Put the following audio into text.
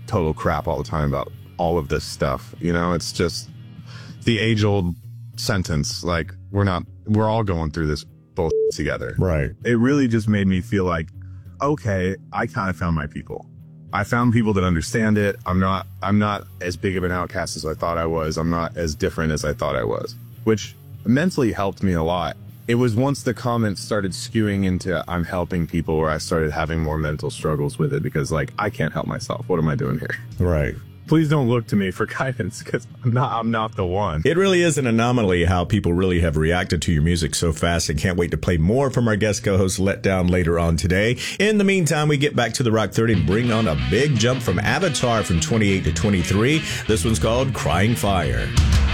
total crap all the time about all of this stuff. You know, it's just the age-old sentence, like, we're all going through this bullshit together. Right. It really just made me feel like, okay, I kind of found my people. I found people that understand it. I'm not as big of an outcast as I thought I was. I'm not as different as I thought I was, which mentally helped me a lot. It was once the comments started skewing into I'm helping people where I started having more mental struggles with it, because like, I can't help myself. What am I doing here? Right. Please don't look to me for guidance, because I'm not the one. It really is an anomaly how people really have reacted to your music so fast, and can't wait to play more from our guest co-host Letdown later on today. In the meantime, we get back to the Rock 30 and bring on a big jump from Avatar from 28 to 23. This one's called Crying Fire.